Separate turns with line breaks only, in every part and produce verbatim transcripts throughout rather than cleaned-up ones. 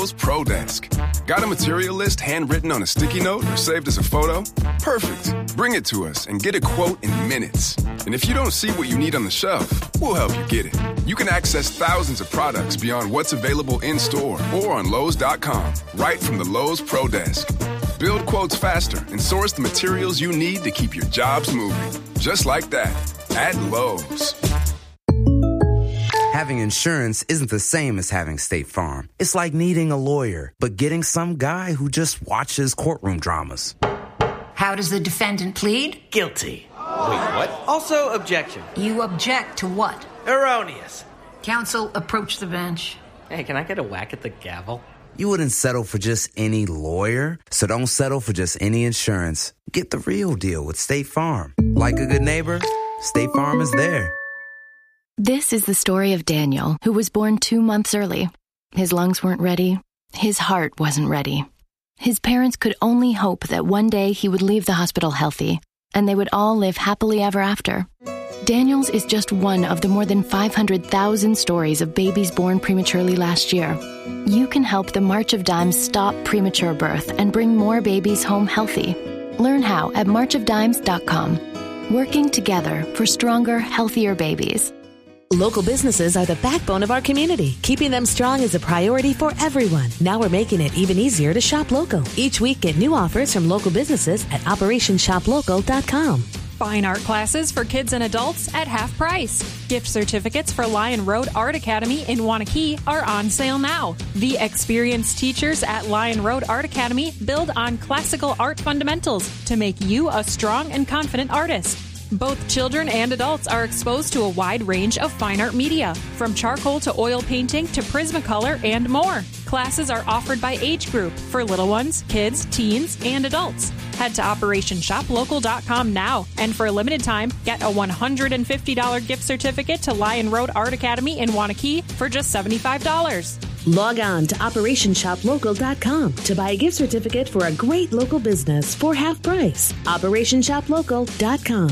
Pro Desk. Got a material list handwritten on a sticky note or saved as a photo? Perfect. Bring it to us and get a quote in minutes. And if you don't see what you need on the shelf, we'll help you get it. You can access thousands of products beyond what's available in-store or on Lowe's dot com, right from the Lowe's Pro Desk. Build quotes faster and source the materials you need to keep your jobs moving. Just like that, at Lowe's.
Having insurance isn't the same as having State Farm. It's like needing a lawyer, but getting some guy who just watches courtroom dramas.
How does the defendant plead?
Guilty. Wait, what? Also, objection.
You object to what?
Erroneous.
Counsel, approach the bench.
Hey, can I get a whack at the gavel?
You wouldn't settle for just any lawyer, so don't settle for just any insurance. Get the real deal with State Farm. Like a good neighbor, State Farm is there.
This is the story of Daniel, who was born two months early. His lungs weren't ready. His heart wasn't ready. His parents could only hope that one day he would leave the hospital healthy, and they would all live happily ever after. Daniel's is just one of the more than five hundred thousand stories of babies born prematurely last year. You can help the March of Dimes stop premature birth and bring more babies home healthy. Learn how at march of dimes dot com. Working together for stronger, healthier babies.
Local businesses are the backbone of our community. Keeping them strong is a priority for everyone. Now we're making it even easier to shop local. Each week, get new offers from local businesses at operation shop local dot com.
Fine art classes for kids and adults at half price. Gift certificates for Lion Road Art Academy in Wanakee are on sale now. The experienced teachers at Lion Road Art Academy build on classical art fundamentals to make you a strong and confident artist. Both children and adults are exposed to a wide range of fine art media, from charcoal to oil painting to Prismacolor and more. Classes are offered by age group for little ones, kids, teens, and adults. Head to operation shop local dot com now, and for a limited time, get a one hundred fifty dollars gift certificate to Lion Road Art Academy in Wanakee for just seventy-five dollars.
Log on to operation shop local dot com to buy a gift certificate for a great local business for half price. operation shop local dot com.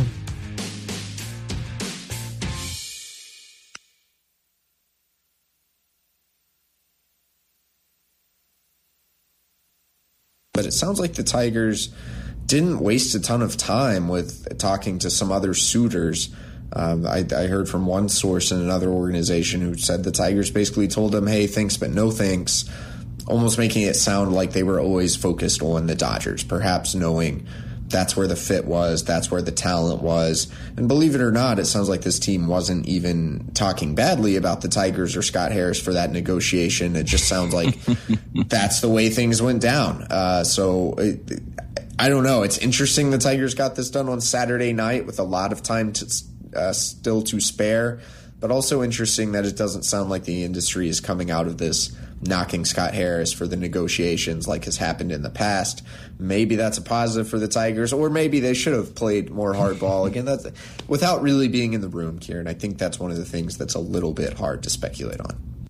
But it sounds like the Tigers didn't waste a ton of time with talking to some other suitors. Um, I, I heard from one source in another organization who said the Tigers basically told them, hey, thanks, but no thanks, almost making it sound like they were always focused on the Dodgers, perhaps knowing that's where the fit was, that's where the talent was. And believe it or not, it sounds like this team wasn't even talking badly about the Tigers or Scott Harris for that negotiation. It just sounds like that's the way things went down. Uh, so it, I don't know. It's interesting the Tigers got this done on Saturday night with a lot of time to, uh, still to spare, but also interesting that it doesn't sound like the industry is coming out of this knocking Scott Harris for the negotiations like has happened in the past. Maybe that's a positive for the Tigers, or maybe they should have played more hardball. Again, that's without really being in the room, Kieran. I think that's one of the things that's a little bit hard to speculate on.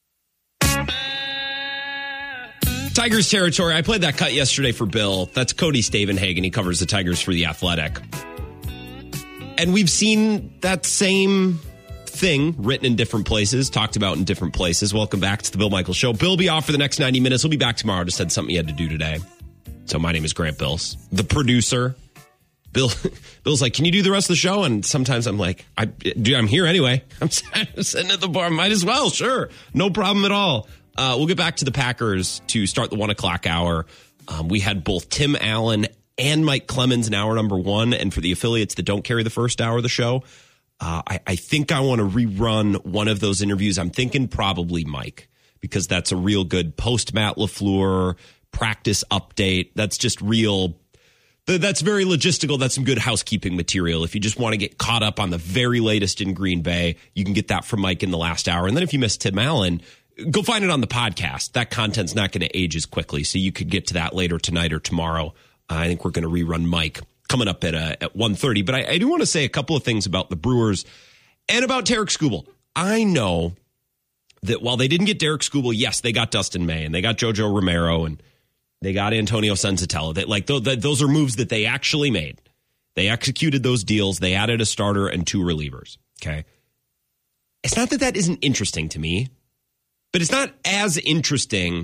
Tigers territory. I played that cut yesterday for Bill. That's Cody Stavenhagen. He covers the Tigers for The Athletic. And we've seen that same thing written in different places, talked about in different places. Welcome back to the Bill Michaels Show. Bill will be off for the next ninety minutes. He'll be back tomorrow. Just had something he had to do today. So my name is Grant Bills, the producer. Bill, Bill's like, can you do the rest of the show? And sometimes I'm like, I, dude, I'm here anyway. I'm sitting at the bar. Might as well. Sure. No problem at all. Uh, we'll get back to the Packers to start the one o'clock hour. Um, we had both Tim Allen and Mike Clemens in hour number one. And for the affiliates that don't carry the first hour of the show, uh, I, I think I want to rerun one of those interviews. I'm thinking probably Mike, because that's a real good post Matt LaFleur practice update. That's just real. That's very logistical. That's some good housekeeping material. If you just want to get caught up on the very latest in Green Bay, you can get that from Mike in the last hour. And then if you miss Tim Allen, go find it on the podcast. That content's not going to age as quickly, so you could get to that later tonight or tomorrow. Uh, I think we're going to rerun Mike coming up at uh, at one thirty. But I, I do want to say a couple of things about the Brewers and about Derek Skubal. I know that while they didn't get Derek Skubal, yes, they got Dustin May and they got JoJo Romero and they got Antonio Senzatella. That like th- th- those are moves that they actually made. They executed those deals. They added a starter and two relievers. Okay, it's not that that isn't interesting to me, but it's not as interesting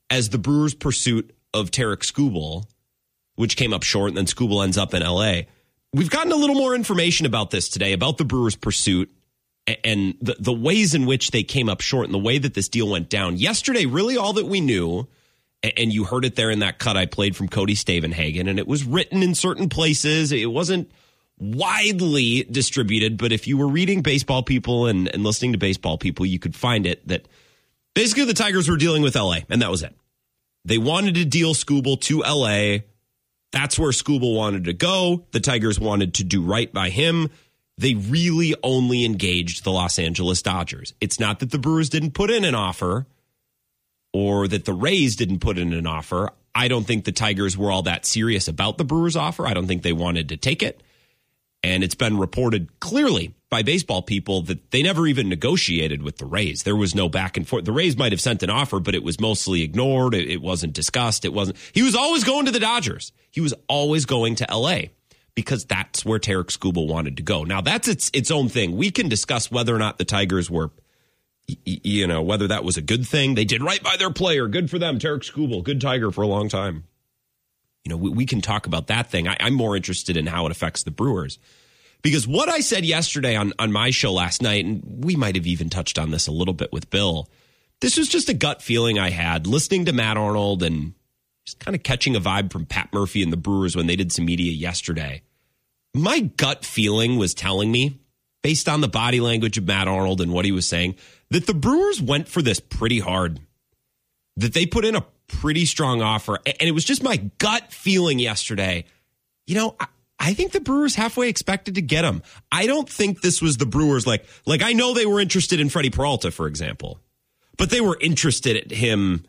as the Brewers' pursuit of Tarik Skubal, which came up short, and then Skubal ends up in L A. We've gotten a little more information about this today, about the Brewers' pursuit and the, the ways in which they came up short and the way that this deal went down. Yesterday, really all that we knew, and you heard it there in that cut I played from Cody Stavenhagen, and it was written in certain places. It wasn't widely distributed, but if you were reading Baseball People and, and listening to Baseball People, you could find it that basically the Tigers were dealing with L A, and that was it. They wanted to deal Skubal to L A. That's where Skubal wanted to go. The Tigers wanted to do right by him. They really only engaged the Los Angeles Dodgers. It's not that the Brewers didn't put in an offer or that the Rays didn't put in an offer. I don't think the Tigers were all that serious about the Brewers' offer. I don't think they wanted to take it. And it's been reported clearly by Baseball People that they never even negotiated with the Rays. There was no back and forth. The Rays might have sent an offer, but it was mostly ignored. It, it wasn't discussed. It wasn't. He was always going to the Dodgers. He was always going to L A because that's where Tarik Skubal wanted to go. Now, that's its its own thing. We can discuss whether or not the Tigers were, you know, whether that was a good thing. They did right by their player. Good for them. Tarik Skubal, good Tiger for a long time. You know, we, we can talk about that thing. I, I'm more interested in how it affects the Brewers. Because what I said yesterday on, on my show last night, and we might have even touched on this a little bit with Bill, this was just a gut feeling I had listening to Matt Arnold and just kind of catching a vibe from Pat Murphy and the Brewers when they did some media yesterday. My gut feeling was telling me, based on the body language of Matt Arnold and what he was saying, that the Brewers went for this pretty hard, that they put in a pretty strong offer. And it was just my gut feeling yesterday. You know, I, I think the Brewers halfway expected to get him. I don't think this was the Brewers like, like I know they were interested in Freddie Peralta, for example, but they were interested in him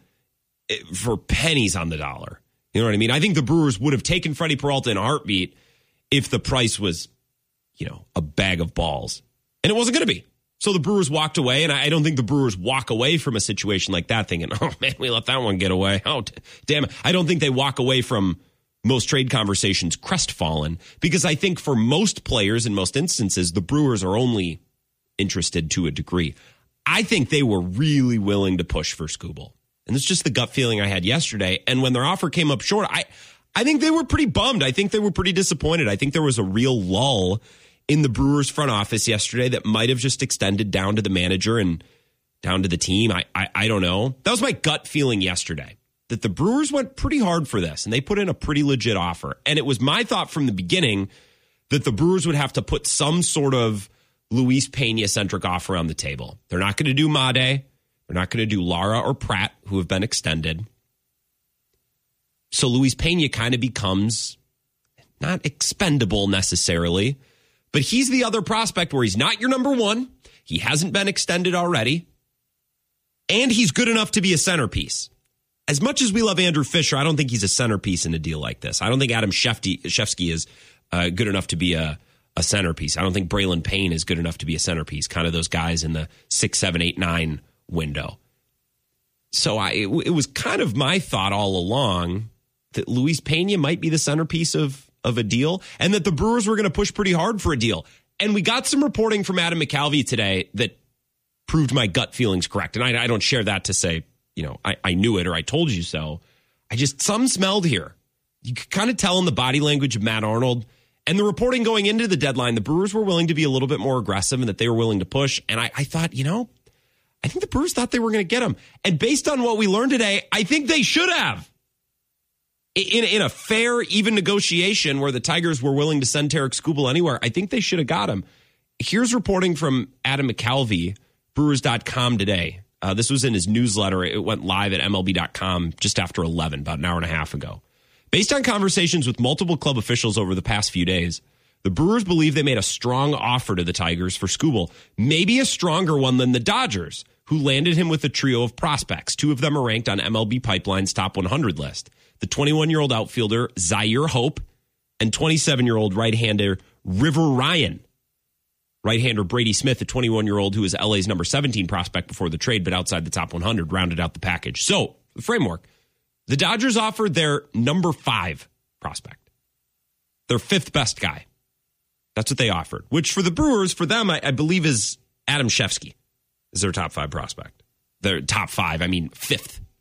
for pennies on the dollar. You know what I mean? I think the Brewers would have taken Freddie Peralta in a heartbeat if the price was, you know, a bag of balls. And it wasn't going to be. So the Brewers walked away, and I don't think the Brewers walk away from a situation like that thinking, oh, man, we let that one get away. Oh, damn it. I don't think they walk away from most trade conversations crestfallen, because I think for most players in most instances, the Brewers are only interested to a degree. I think they were really willing to push for Skubal. And it's just the gut feeling I had yesterday. And when their offer came up short, I, I think they were pretty bummed. I think they were pretty disappointed. I think there was a real lull in the Brewers front office yesterday that might have just extended down to the manager and down to the team. I, I, I don't know. That was my gut feeling yesterday, that the Brewers went pretty hard for this and they put in a pretty legit offer. And it was my thought from the beginning that the Brewers would have to put some sort of Luis Pena-centric offer on the table. They're not going to do Made. They're not going to do Lara or Pratt, who have been extended. So Luis Pena kind of becomes not expendable necessarily, but he's the other prospect where he's not your number one. He hasn't been extended already. And he's good enough to be a centerpiece. As much as we love Andrew Fisher, I don't think he's a centerpiece in a deal like this. I don't think Adam Shefsky is uh, good enough to be a, a centerpiece. I don't think Braylon Payne is good enough to be a centerpiece, kind of those guys in the six, seven, eight, nine window. So I, it, it was kind of my thought all along that Luis Pena might be the centerpiece of, of a deal and that the Brewers were going to push pretty hard for a deal. And we got some reporting from Adam McCalvy today that proved my gut feelings correct. And I, I don't share that to say, you know, I, I knew it or I told you so. I just, some smelled here. You could kind of tell in the body language of Matt Arnold and the reporting going into the deadline, the Brewers were willing to be a little bit more aggressive and that they were willing to push. And I, I thought, you know, I think the Brewers thought they were going to get him. And based on what we learned today, I think they should have. In, in a fair, even negotiation where the Tigers were willing to send Tarik Skubal anywhere, I think they should have got him. Here's reporting from Adam McCalvy, Brewers dot com today. Uh, this was in his newsletter. It went live at M L B dot com just after eleven, about an hour and a half ago. Based on conversations with multiple club officials over the past few days, the Brewers believe they made a strong offer to the Tigers for Skubal, maybe a stronger one than the Dodgers, who landed him with a trio of prospects. Two of them are ranked on M L B Pipeline's top one hundred list. The twenty-one-year-old outfielder Zaire Hope and twenty-seven-year-old right-hander River Ryan. Right-hander Brady Smith, the twenty-one-year-old who is L A's number seventeen prospect before the trade, but outside the top one hundred, rounded out the package. So, the framework. The Dodgers offered their number five prospect, their fifth best guy. That's what they offered, which for the Brewers, for them, I, I believe is Adam Shefsky is their top five prospect. Their top five, I mean fifth.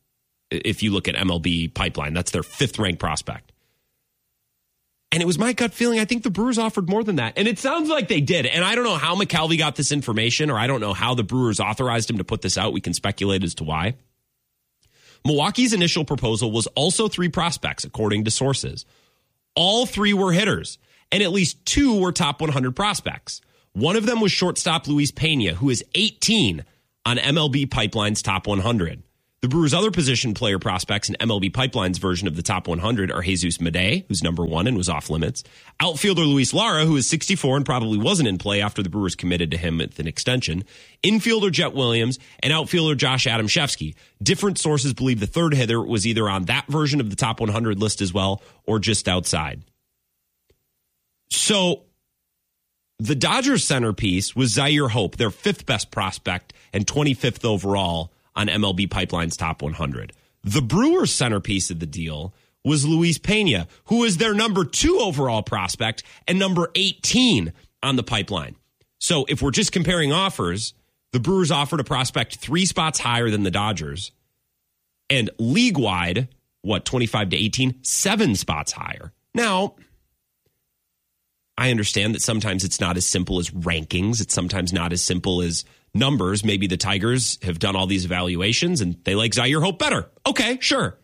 if you look at M L B Pipeline. That's their fifth-ranked prospect. And it was my gut feeling, I think the Brewers offered more than that. And it sounds like they did. And I don't know how McCalvy got this information, or I don't know how the Brewers authorized him to put this out. We can speculate as to why. Milwaukee's initial proposal was also three prospects, according to sources. All three were hitters, and at least two were top one hundred prospects. One of them was shortstop Luis Pena, who is eighteen on M L B Pipeline's top one hundred. The Brewers' other position player prospects in M L B Pipeline's version of the top one hundred are Jesus Medey, who's number one and was off limits, outfielder Luis Lara, who is sixty-four and probably wasn't in play after the Brewers committed to him with an extension, infielder Jet Williams, and outfielder Josh Adamszewski. Different sources believe the third hitter was either on that version of the top one hundred list as well or just outside. So the Dodgers centerpiece was Zaire Hope, their fifth best prospect and twenty-fifth overall on M L B Pipeline's top one hundred. The Brewers' centerpiece of the deal was Luis Pena, who is their number two overall prospect and number eighteen on the Pipeline. So if we're just comparing offers, the Brewers offered a prospect three spots higher than the Dodgers. And league-wide, what, twenty-five to eighteen? Seven spots higher. Now, I understand that sometimes it's not as simple as rankings. It's sometimes not as simple as numbers. Maybe the Tigers have done all these evaluations and they like Zaire Hope better. Okay, sure.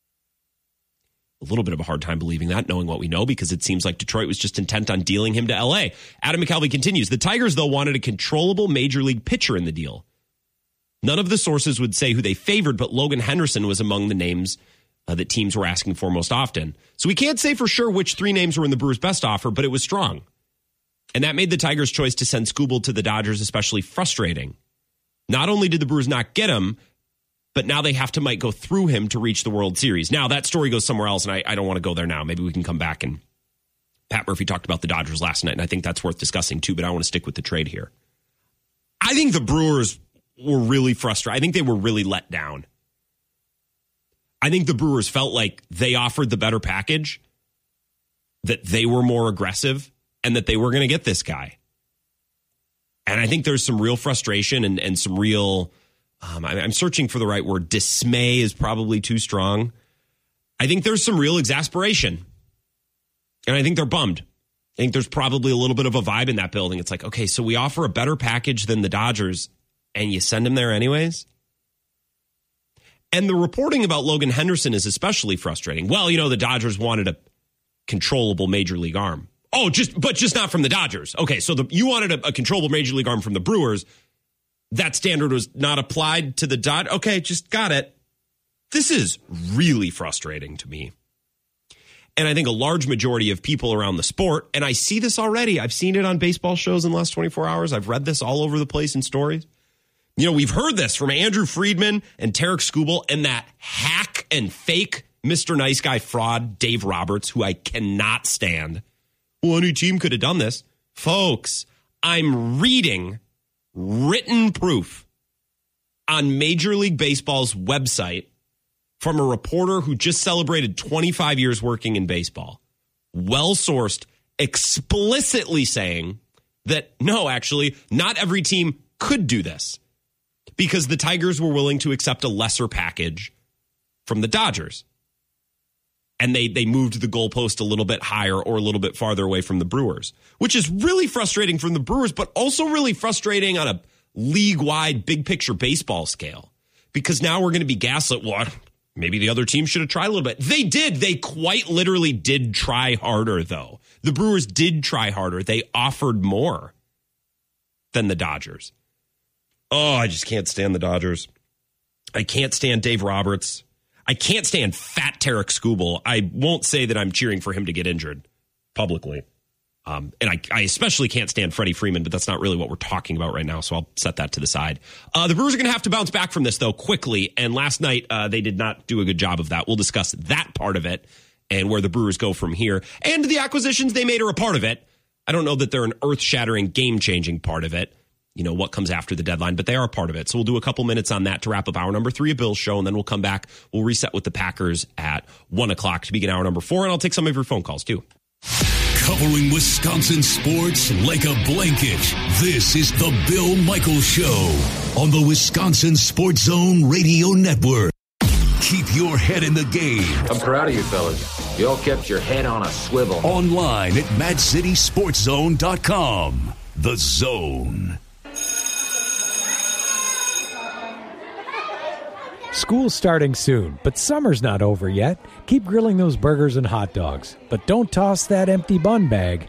A little bit of a hard time believing that, knowing what we know, because it seems like Detroit was just intent on dealing him to L A. Adam McCalvy continues. The Tigers, though, wanted a controllable major league pitcher in the deal. None of the sources would say who they favored, but Logan Henderson was among the names uh, that teams were asking for most often. So we can't say for sure which three names were in the Brewers' best offer, but it was strong. And that made the Tigers' choice to send Skubal to the Dodgers especially frustrating. Not only did the Brewers not get him, but now they have to might go through him to reach the World Series. Now, that story goes somewhere else, and I, I don't want to go there now. Maybe we can come back. And Pat Murphy talked about the Dodgers last night, and I think that's worth discussing too, but I want to stick with the trade here. I think the Brewers were really frustrated. I think they were really let down. I think the Brewers felt like they offered the better package, that they were more aggressive, and that they were going to get this guy. And I think there's some real frustration and, and some real, um, I'm searching for the right word, dismay is probably too strong. I think there's some real exasperation. And I think they're bummed. I think there's probably a little bit of a vibe in that building. It's like, okay, so we offer a better package than the Dodgers, and you send him there anyways? And the reporting about Logan Henderson is especially frustrating. Well, you know, the Dodgers wanted a controllable major league arm. Oh, just but just not from the Dodgers. Okay, so the, you wanted a, a controllable major league arm from the Brewers. That standard was not applied to the Dodgers. Okay, just got it. This is really frustrating to me. And I think a large majority of people around the sport, and I see this already. I've seen it on baseball shows in the last twenty-four hours. I've read this all over the place in stories. You know, we've heard this from Andrew Friedman and Tarek Skubal and that hack and fake Mister Nice Guy fraud, Dave Roberts, who I cannot stand. Well, any team could have done this. Folks, I'm reading written proof on Major League Baseball's website from a reporter who just celebrated twenty-five years working in baseball. Well-sourced, explicitly saying that, no, actually, not every team could do this because the Tigers were willing to accept a lesser package from the Dodgers. And they they moved the goalpost a little bit higher or a little bit farther away from the Brewers, which is really frustrating from the Brewers, but also really frustrating on a league-wide, big-picture baseball scale. Because now we're going to be gaslit. Well, maybe the other team should have tried a little bit. They did. They quite literally did try harder, though. The Brewers did try harder. They offered more than the Dodgers. Oh, I just can't stand the Dodgers. I can't stand Dave Roberts. I can't stand fat Tarek Skubal. I won't say that I'm cheering for him to get injured publicly. Um, and I, I especially can't stand Freddie Freeman, but that's not really what we're talking about right now, so I'll set that to the side. Uh, the Brewers are going to have to bounce back from this, though, quickly. And last night, uh, they did not do a good job of that. We'll discuss that part of it and where the Brewers go from here. And the acquisitions they made are a part of it. I don't know that they're an earth-shattering, game-changing part of it. You know, what comes after the deadline, but they are a part of it. So we'll do a couple minutes on that to wrap up hour number three of Bill's show, and then we'll come back. We'll reset with the Packers at one o'clock to begin hour number four, and I'll take some of your phone calls, too.
Covering Wisconsin sports like a blanket, this is the Bill Michaels Show on the Wisconsin Sports Zone Radio Network. keep your head in the game.
I'm proud of you fellas. You all kept your head on a swivel.
Online at mad city sports zone dot com. The Zone.
School's starting soon, but summer's not over yet. Keep grilling those burgers and hot dogs, but don't toss that empty bun bag.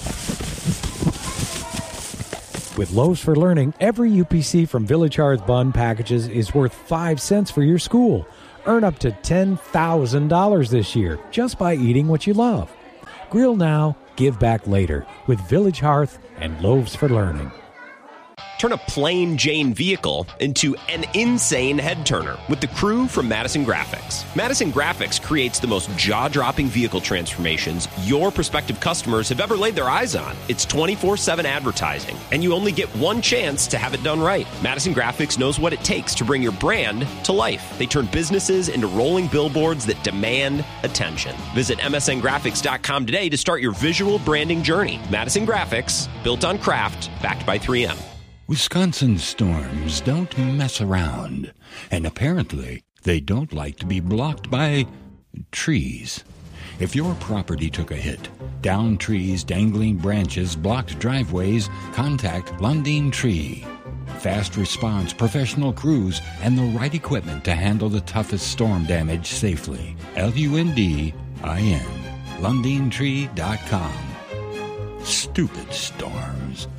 With Loaves for Learning, every U P C from Village Hearth Bun packages is worth five cents for your school. Earn up to ten thousand dollars this year just by eating what you love. Grill now, give back later with Village Hearth and Loaves for Learning.
Turn a plain Jane vehicle into an insane head turner with the crew from Madison Graphics. Madison Graphics creates the most jaw-dropping vehicle transformations your prospective customers have ever laid their eyes on. It's twenty-four seven advertising, and you only get one chance to have it done right. Madison Graphics knows what it takes to bring your brand to life. They turn businesses into rolling billboards that demand attention. Visit M S N graphics dot com today to start your visual branding journey. Madison Graphics, built on craft, backed by three M.
Wisconsin storms don't mess around, and apparently they don't like to be blocked by trees. If your property took a hit, downed trees, dangling branches, blocked driveways, contact Lundin Tree. Fast response, professional crews, and the right equipment to handle the toughest storm damage safely. L U N D I N. Lundin Tree dot com. Stupid storms.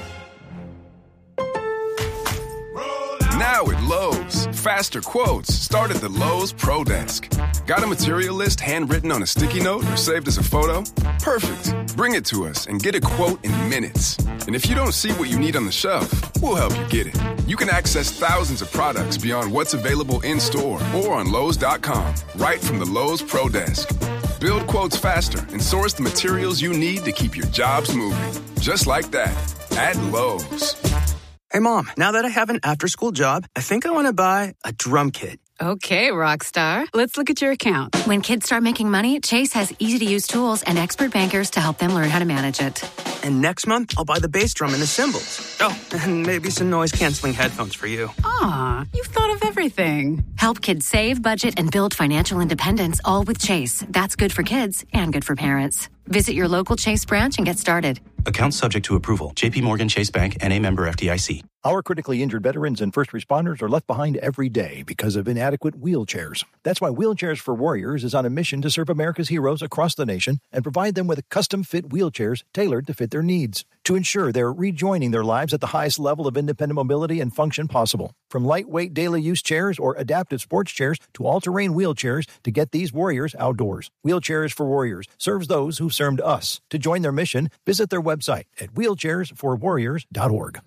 Now at Lowe's, faster quotes start at the Lowe's Pro Desk. Got a material list handwritten on a sticky note or saved as a photo? Perfect. Bring it to us and get a quote in minutes. And if you don't see what you need on the shelf, we'll help you get it. You can access thousands of products beyond what's available in-store or on Lowe's dot com, right from the Lowe's Pro Desk. Build quotes faster and source the materials you need to keep your jobs moving. Just like that, at Lowe's.
Hey, Mom, now that I have an after-school job, I think I want to buy a drum kit.
Okay, rock star. Let's look at your account.
When kids start making money, Chase has easy-to-use tools and expert bankers to help them learn how to manage it.
And next month, I'll buy the bass drum and the cymbals. Oh, and maybe some noise-canceling headphones for you.
Aw, you've thought of everything.
Help kids save, budget, and build financial independence, all with Chase. That's good for kids and good for parents. Visit your local Chase branch and get started.
Account subject to approval. J P Morgan Chase Bank, N A member F D I C.
Our critically injured veterans and first responders are left behind every day because of inadequate wheelchairs. That's why Wheelchairs for Warriors is on a mission to serve America's heroes across the nation and provide them with custom-fit wheelchairs tailored to fit their needs to ensure they're rejoining their lives at the highest level of independent mobility and function possible. From lightweight daily use chairs or adaptive sports chairs to all-terrain wheelchairs to get these warriors outdoors. Wheelchairs for Warriors serves those who served us. To join their mission, visit their website at wheelchairs for warriors dot org.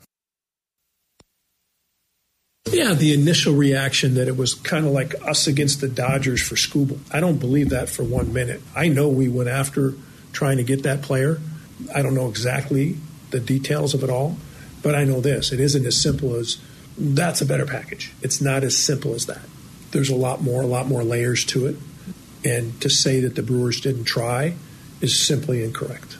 Yeah, the initial reaction that it was kind of like us against the Dodgers for Skubal. I don't believe that for one minute. I know we went after trying to get that player. I don't know exactly the details of it all, but I know this. It isn't as simple as that's a better package. It's not as simple as that. There's a lot more, a lot more layers to it. And to say that the Brewers didn't try is simply incorrect.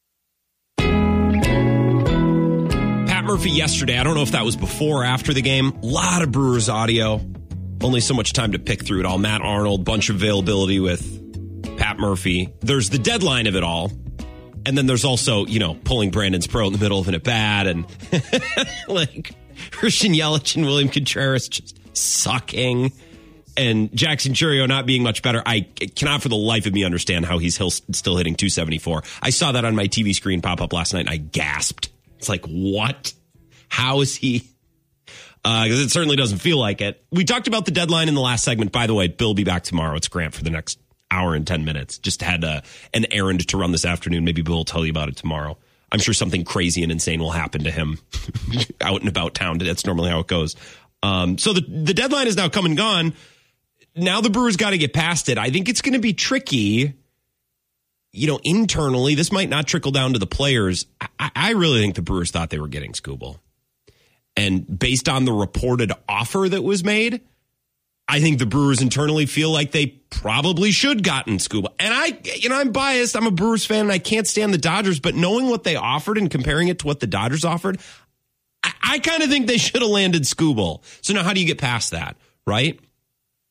Murphy yesterday, I don't know if that was before or after the game. A lot of Brewers audio. Only so much time to pick through it all. Matt Arnold, bunch of availability with Pat Murphy. There's the deadline of it all. And then there's also, you know, pulling Brandon Sproat in the middle of an at-bat and like Christian Yelich and William Contreras just sucking. And Jackson Chourio not being much better. I cannot for the life of me understand how he's still hitting two seventy-four. I saw that on my T V screen pop up last night and I gasped. It's like, what? How is he? Because uh, it certainly doesn't feel like it. We talked about the deadline in the last segment. By the way, Bill will be back tomorrow. It's Grant for the next hour and ten minutes. Just had a, an errand to run this afternoon. Maybe Bill will tell you about it tomorrow. I'm sure something crazy and insane will happen to him out and about town. That's normally how it goes. Um, so the, the deadline is now come and gone. Now the Brewers got to get past it. I think it's going to be tricky. You know, internally, this might not trickle down to the players. I, I really think the Brewers thought they were getting Skubal. And based on the reported offer that was made, I think the Brewers internally feel like they probably should gotten Skubal. And I, you know, I'm biased. I'm a Brewers fan and I can't stand the Dodgers. But knowing what they offered and comparing it to what the Dodgers offered, I, I kind of think they should have landed Skubal. So now how do you get past that, right?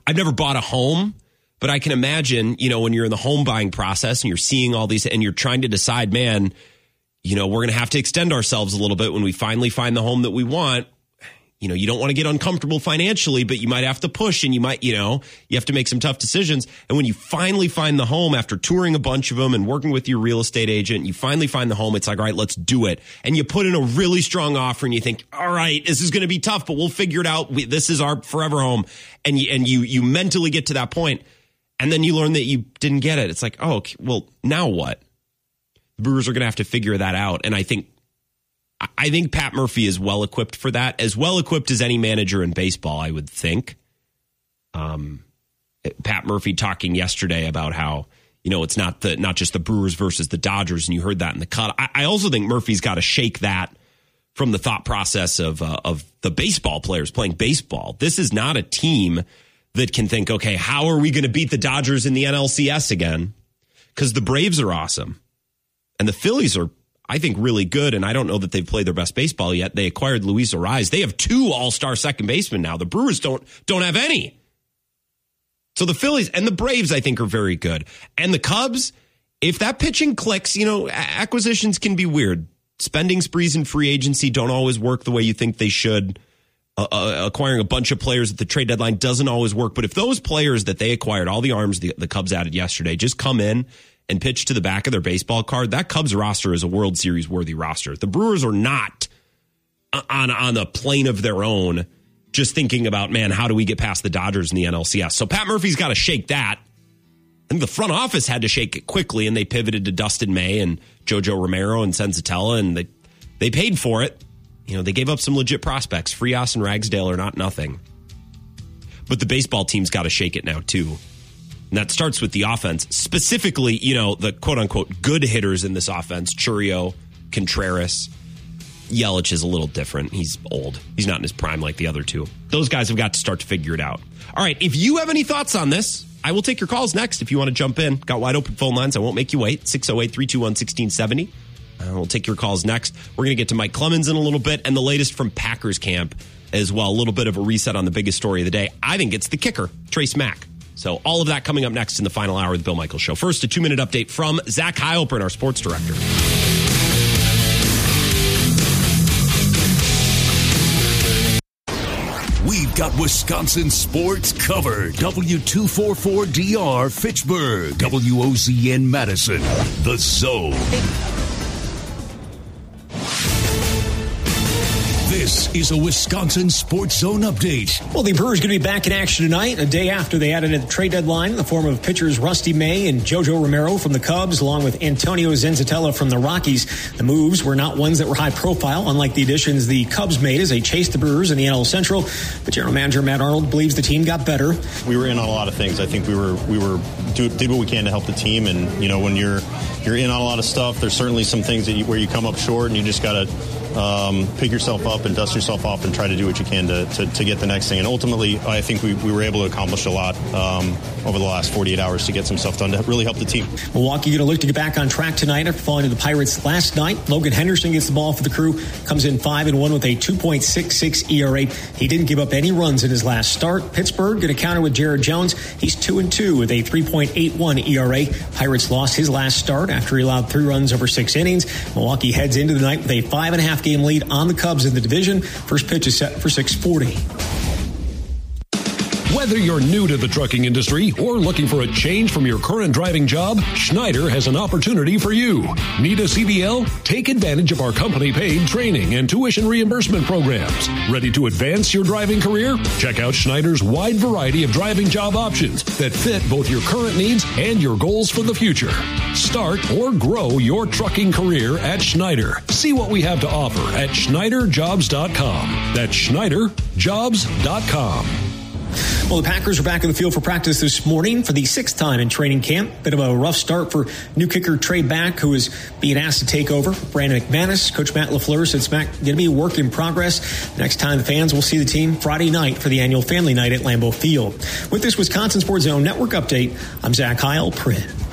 I've never bought a home, but I can imagine, you know, when you're in the home buying process and you're seeing all these and you're trying to decide, man, you know, we're going to have to extend ourselves a little bit when we finally find the home that we want. You know, you don't want to get uncomfortable financially, but you might have to push and you might, you know, you have to make some tough decisions. And when you finally find the home after touring a bunch of them and working with your real estate agent, you finally find the home. It's like, all right, let's do it. And you put in a really strong offer and you think, all right, this is going to be tough, but we'll figure it out. We, this is our forever home. And you, and you, you mentally get to that point. And then you learn that you didn't get it. It's like, oh, okay, well, now what? The Brewers are going to have to figure that out. And I think I think Pat Murphy is well equipped for that, as well equipped as any manager in baseball, I would think. Um, Pat Murphy talking yesterday about how, you know, it's not the not just the Brewers versus the Dodgers, and you heard that in the cut. I, I also think Murphy's got to shake that from the thought process of uh, of the baseball players playing baseball. This is not a team that can think, okay, how are we going to beat the Dodgers in the N L C S again? Because the Braves are awesome, and the Phillies are, I think, really good, and I don't know that they've played their best baseball yet. They acquired Luis Arraez. They have two all-star second basemen now. The Brewers don't don't have any. So the Phillies and the Braves, I think, are very good. And the Cubs, if that pitching clicks, you know, acquisitions can be weird. Spending sprees in free agency don't always work the way you think they should. Uh, uh, acquiring a bunch of players at the trade deadline doesn't always work. But if those players that they acquired, all the arms the, the Cubs added yesterday, just come in and pitch to the back of their baseball card, that Cubs roster is a World Series worthy roster. The Brewers are not on, on a plane of their own, just thinking about, man, how do we get past the Dodgers in the N L C S? So Pat Murphy's got to shake that. And the front office had to shake it quickly, and they pivoted to Dustin May and JoJo Romero and Senzatella, and they, they paid for it. You know, they gave up some legit prospects. Frias and Ragsdale are not nothing. But the baseball team's got to shake it now, too. And that starts with the offense. Specifically, you know, the quote-unquote good hitters in this offense, Churio, Contreras. Yelich is a little different. He's old. He's not in his prime like the other two. Those guys have got to start to figure it out. All right, if you have any thoughts on this, I will take your calls next if you want to jump in. Got wide open phone lines. I won't make you wait. six oh eight, three two one, one six seven oh. Uh, we'll take your calls next. We're going to get to Mike Clemens in a little bit and the latest from Packers camp as well. A little bit of a reset on the biggest story of the day. I think it's the kicker, Trace Mack. So all of that coming up next in the final hour of the Bill Michaels Show. First, a two-minute update from Zach Heilprin, our sports director.
We've got Wisconsin sports covered. W two forty-four D R Fitchburg. W O Z N Madison. The Zone. This is a Wisconsin Sports Zone update.
Well, the Brewers going to be back in action tonight, a day after they added at the trade deadline in the form of pitchers Rusty May and JoJo Romero from the Cubs, along with Antonio Senzatella from the Rockies. The moves were not ones that were high profile, unlike the additions the Cubs made as they chased the Brewers in the N L Central. But General Manager Matt Arnold believes the team got better.
We were in on a lot of things. I think we were we were do, did what we can to help the team. And you know, when you're you're in on a lot of stuff, there's certainly some things that you, where you come up short, and you just got to Um, pick yourself up and dust yourself off and try to do what you can to, to, to get the next thing. And ultimately, I think we, we were able to accomplish a lot um, over the last forty-eight hours to get some stuff done to really help the team.
Milwaukee going to look to get back on track tonight after falling to the Pirates last night. Logan Henderson gets the ball for the Crew, comes in five and one with a two point six six E R A. He didn't give up any runs in his last start. Pittsburgh going to counter with Jared Jones. He's two and two with a three point eight one E R A. Pirates lost his last start after he allowed three runs over six innings. Milwaukee heads into the night with a five and a half game lead on the Cubs in the division. First pitch is set for six forty.
Whether you're new to the trucking industry or looking for a change from your current driving job, Schneider has an opportunity for you. Need a C D L? Take advantage of our company-paid training and tuition reimbursement programs. Ready to advance your driving career? Check out Schneider's wide variety of driving job options that fit both your current needs and your goals for the future. Start or grow your trucking career at Schneider. See what we have to offer at Schneider Jobs dot com. That's Schneider Jobs dot com.
Well, the Packers are back in the field for practice this morning for the sixth time in training camp. Bit of a rough start for new kicker Trey Mack, who is being asked to take over. Brandon McManus, Coach Matt LaFleur said it's Mack going to be a work in progress. Next time the fans will see the team Friday night for the annual family night at Lambeau Field. With this Wisconsin Sports Zone Network update, I'm Zach Heilprin.